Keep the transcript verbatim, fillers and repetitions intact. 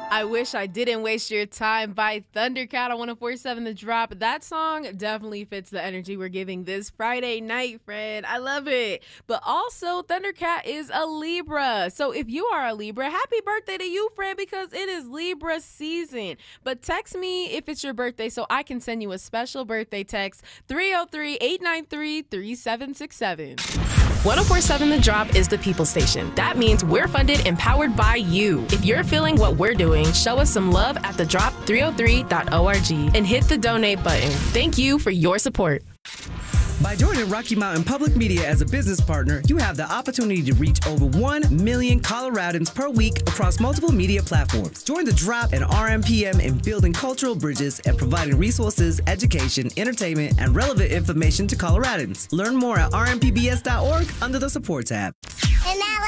I Wish I Didn't Waste Your Time by Thundercat on one oh four point seven The Drop. That song definitely fits the energy we're giving this Friday night, Fred. I love it. But also, Thundercat is a Libra. So if you are a Libra, happy birthday to you, Fred, because it is Libra season. But text me if it's your birthday so I can send you a special birthday text, three oh three, eight nine three, three seven six seven. one oh four point seven The Drop is the people station. That means we're funded and powered by you. If you're feeling what we're doing, show us some love at the drop three oh three dot org and hit the donate button. Thank you for your support. By joining Rocky Mountain Public Media as a business partner, you have the opportunity to reach over one million Coloradans per week across multiple media platforms. Join the Drop and R M P M in building cultural bridges and providing resources, education, entertainment, and relevant information to Coloradans. Learn more at r m p b s dot org under the support tab. And now